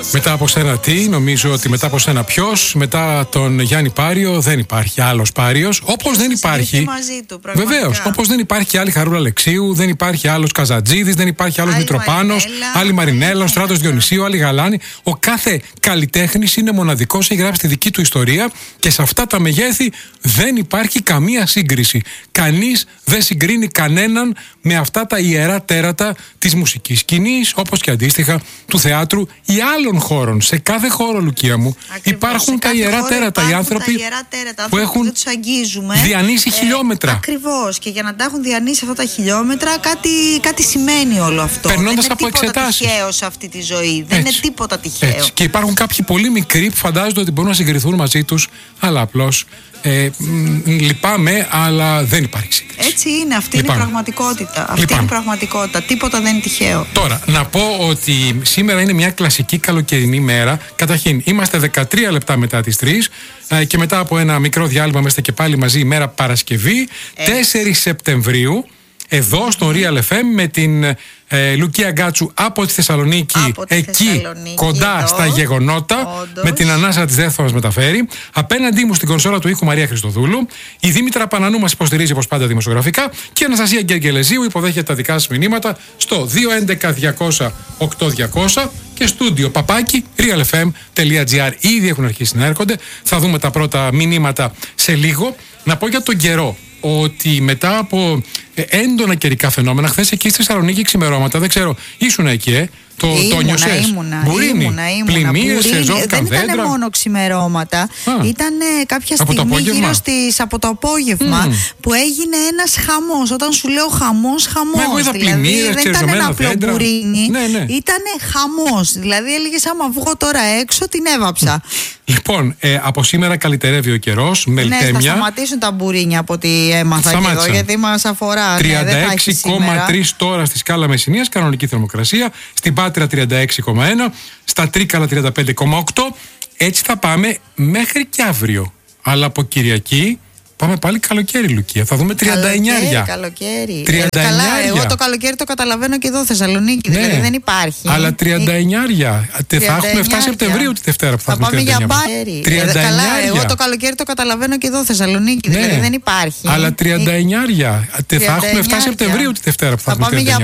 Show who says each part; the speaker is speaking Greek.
Speaker 1: Μετά από σένα τι, νομίζω ότι μετά από σένα ποιος, μετά τον Γιάννη Πάριο δεν υπάρχει άλλος Πάριος. Όπως δεν υπάρχει. Βεβαίως, όπως δεν υπάρχει άλλη Χαρούλα Αλεξίου, δεν υπάρχει άλλος Καζατζίδης, δεν υπάρχει άλλος Μητροπάνος, άλλη Μαρινέλα, ο Στράτος Διονυσίου, άλλη Γαλάνη. Ο κάθε καλλιτέχνης είναι μοναδικός, έχει γράψει τη δική του ιστορία και σε αυτά τα μεγέθη δεν υπάρχει καμία σύγκριση. Κανείς δεν συγκρίνει κανέναν με αυτά τα ιερά τέρατα της μουσικής σκηνής, όπως και αντίστοιχα του θεάτρου ή άλλων χώρων. Σε κάθε χώρο, Λουκία μου, υπάρχουν τα ιερά τέρατα. Οι άνθρωποι που έχουν διανύσει χιλιόμετρα.
Speaker 2: Ακριβώς. Και για να τα έχουν διανύσει αυτά τα χιλιόμετρα, κάτι σημαίνει όλο αυτό.
Speaker 1: Περνώντας από εξετάσεις.
Speaker 2: Δεν είναι τίποτα τυχαίο σε αυτή τη ζωή. Δεν είναι τίποτα τυχαίο.
Speaker 1: Έτσι. Και υπάρχουν κάποιοι πολύ μικροί που φαντάζονται ότι μπορούν να συγκριθούν μαζί τους, αλλά απλώς λυπάμαι, αλλά δεν υπάρχει σύγκριση.
Speaker 2: Έτσι είναι, αυτή είναι η πραγματικότητα. Αυτή είναι η πραγματικότητα. Τίποτα δεν είναι τυχαίο.
Speaker 1: Τώρα, να πω ότι σήμερα είναι μια κλασική καλοκαιρινή μέρα. Καταρχήν, είμαστε 13 λεπτά μετά τις 3 και μετά από ένα μικρό διάλειμμα είμαστε και πάλι μαζί ημέρα Παρασκευή, 4 Σεπτεμβρίου. Εδώ στο Real FM με την Λουκία Γκάτσου από τη Θεσσαλονίκη, κοντά εδώ, στα γεγονότα, όντως. Με την ανάσα της ΔΕΘ θα μας μεταφέρει. Απέναντί μου στην κονσόλα του ήχου Μαρία Χριστοδούλου, η Δήμητρα Πανανού μας υποστηρίζει όπως πάντα δημοσιογραφικά και η Αναστασία Γκεργελεζίου υποδέχεται τα δικά σας μηνύματα στο 211-200-8200 και στούντιο παπάκι realfm.gr. Ήδη έχουν αρχίσει να έρχονται. Θα δούμε τα πρώτα μηνύματα σε λίγο. Να πω για τον καιρό ότι μετά από έντονα καιρικά φαινόμενα, χθες εκεί στη Θεσσαλονίκη ξημερώματα, δεν ξέρω, ήσουν εκεί, το νιώσες?
Speaker 2: Ήμουνα.
Speaker 1: Πλημμύρες, σεζόφηκαν δέντρα.
Speaker 2: Δεν ήταν μόνο ξημερώματα, ήταν κάποια στιγμή γύρω από το απόγευμα που έγινε ένας χαμός. Όταν σου λέω χαμός,
Speaker 1: εγώ είδα πλημμύρες,
Speaker 2: δεν ήταν ένα απλό μπουρίνι,
Speaker 1: ναι.
Speaker 2: ήταν χαμός. Δηλαδή έλεγες άμα βγω τώρα έξω την έβαψα.
Speaker 1: Λοιπόν, από σήμερα καλυτερεύει ο καιρός, μελτέμια.
Speaker 2: Ναι, θα σταματήσουν τα μπουρίνια από ό,τι έμαθα και εδώ, γιατί μας αφορά.
Speaker 1: 36,3 τώρα στη σκάλα Μεσσηνίας, κανονική θερμοκρασία. Στην Πάτρα 36,1, στα Τρίκαλα 35,8. Έτσι θα πάμε μέχρι και αύριο. Αλλά από Κυριακή πάμε πάλι καλοκαίρι, Λουκία. Θα δούμε 39.
Speaker 2: Καλοκαίρι.
Speaker 1: 39.
Speaker 2: Καλά, εγώ το καλοκαίρι το καταλαβαίνω και εδώ Θεσσαλονίκη. Ναι. Δηλαδή δεν υπάρχει.
Speaker 1: Αλλά 39. Θα έχουμε 7 Σεπτεμβρίου τη Δευτέρα που θα
Speaker 2: πάμε για μπάρι. Καλά, εγώ το καλοκαίρι το καταλαβαίνω και εδώ Θεσσαλονίκη. Δηλαδή δεν υπάρχει.
Speaker 1: Αλλά 39. Θα έχουμε 7 Σεπτεμβρίου τη Δευτέρα που θα έχουμε